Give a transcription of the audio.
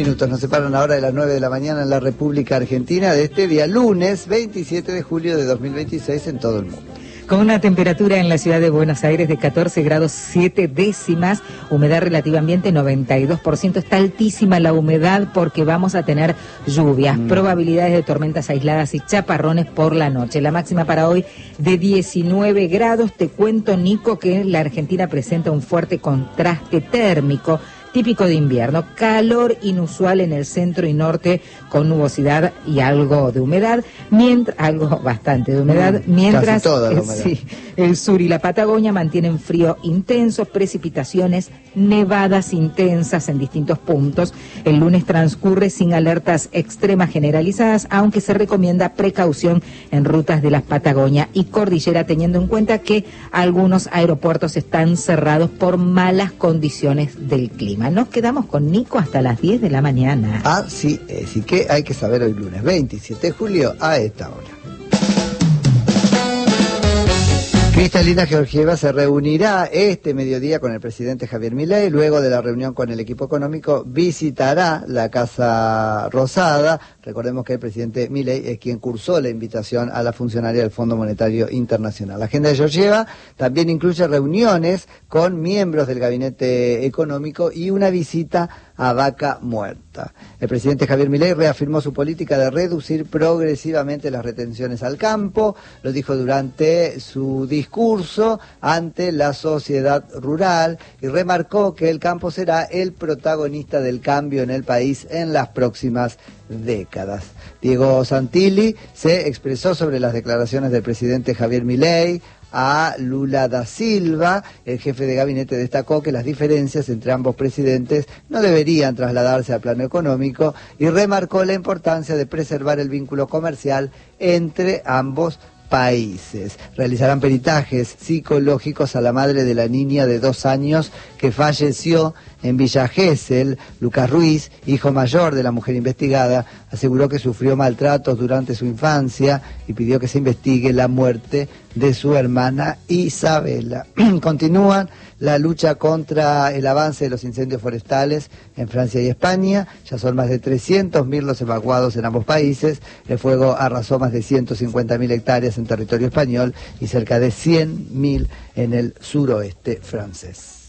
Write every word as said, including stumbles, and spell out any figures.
minutos nos separan ahora de las nueve de la mañana en la República Argentina de este día lunes veintisiete de julio de dos mil veintiséis en todo el mundo. Con una temperatura en la ciudad de Buenos Aires de catorce grados siete décimas, humedad relativa ambiente noventa y dos por ciento. Está altísima la humedad porque vamos a tener lluvias, mm. probabilidades de tormentas aisladas y chaparrones por la noche. La máxima para hoy de diecinueve grados. Te cuento, Nico, que la Argentina presenta un fuerte contraste térmico típico de invierno, calor inusual en el centro y norte con nubosidad y algo de humedad, mientras, algo bastante de humedad, mm, mientras toda la humedad. Eh, sí, el sur y la Patagonia mantienen frío intenso, precipitaciones, nevadas intensas en distintos puntos. El lunes transcurre sin alertas extremas generalizadas, aunque se recomienda precaución en rutas de la Patagonia y Cordillera, teniendo en cuenta que algunos aeropuertos están cerrados por malas condiciones del clima. Nos quedamos con Nico hasta las diez de la mañana. Ah, sí, así que hay que saber hoy lunes veintisiete de julio a esta hora. Cristalina Georgieva se reunirá este mediodía con el presidente Javier Milei. Luego de la reunión con el equipo económico visitará la Casa Rosada. Recordemos que el presidente Milei es quien cursó la invitación a la funcionaria del Fondo Monetario Internacional. La agenda de Georgieva también incluye reuniones con miembros del gabinete económico y una visita a Vaca Muerta. El presidente Javier Milei reafirmó su política de reducir progresivamente las retenciones al campo. Lo dijo durante su discurso ante la sociedad rural y remarcó que el campo será el protagonista del cambio en el país en las próximas décadas. Diego Santilli se expresó sobre las declaraciones del presidente Javier Milei a Lula da Silva. El jefe de gabinete destacó que las diferencias entre ambos presidentes no deberían trasladarse al plano económico y remarcó la importancia de preservar el vínculo comercial entre ambos países. Realizarán peritajes psicológicos a la madre de la niña de dos años que falleció en Villa Gesell. Lucas Ruiz, hijo mayor de la mujer investigada, aseguró que sufrió maltratos durante su infancia y pidió que se investigue la muerte de su hermana Isabela. Continúan la lucha contra el avance de los incendios forestales en Francia y España. Ya son más de trescientos mil los evacuados en ambos países. El fuego arrasó más de ciento cincuenta mil hectáreas en territorio español y cerca de cien mil en el suroeste francés.